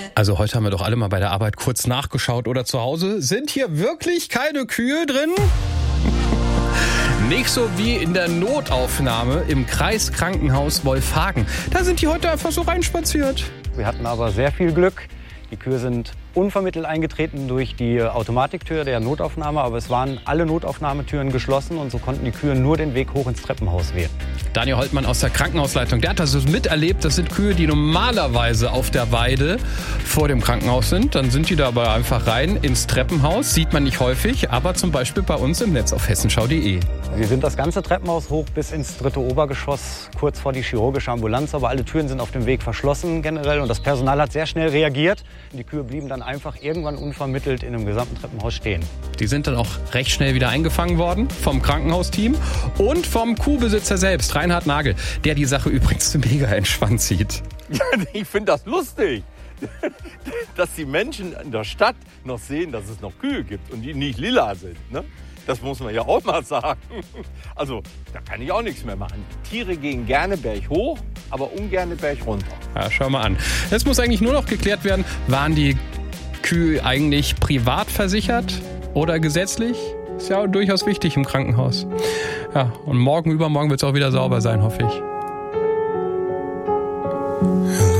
Also heute haben wir doch alle mal bei der Arbeit kurz nachgeschaut oder zu Hause. Sind hier wirklich keine Kühe drin? Nicht so wie in der Notaufnahme im Kreiskrankenhaus Wolfhagen. Da sind die heute einfach so reinspaziert. Wir hatten aber sehr viel Glück. Die Kühe sind unvermittelt eingetreten durch die Automatiktür der Notaufnahme, aber es waren alle Notaufnahmetüren geschlossen und so konnten die Kühe nur den Weg hoch ins Treppenhaus wählen. Daniel Holtmann aus der Krankenhausleitung, der hat das miterlebt. Das sind Kühe, die normalerweise auf der Weide vor dem Krankenhaus sind. Dann sind die da aber einfach rein ins Treppenhaus. Sieht man nicht häufig, aber zum Beispiel bei uns im Netz auf hessenschau.de. Wir sind das ganze Treppenhaus hoch bis ins 3. Obergeschoss, kurz vor die chirurgische Ambulanz. Aber alle Türen sind auf dem Weg verschlossen generell und das Personal hat sehr schnell reagiert. Die Kühe blieben dann einfach irgendwann unvermittelt in dem gesamten Treppenhaus stehen. Die sind dann auch recht schnell wieder eingefangen worden vom Krankenhausteam und vom Kuhbesitzer selbst, Reinhard Nagel, der die Sache übrigens mega entspannt sieht. Ja, ich finde das lustig, dass die Menschen in der Stadt noch sehen, dass es noch Kühe gibt und die nicht lila sind. Ne? Das muss man ja auch mal sagen. Also, da kann ich auch nichts mehr machen. Tiere gehen gerne berghoch, aber ungerne bergunter. Ja, schau mal an. Jetzt muss eigentlich nur noch geklärt werden, waren die Kühe eigentlich privat versichert oder gesetzlich? Ist ja durchaus wichtig im Krankenhaus. Ja, und übermorgen wird es auch wieder sauber sein, hoffe ich.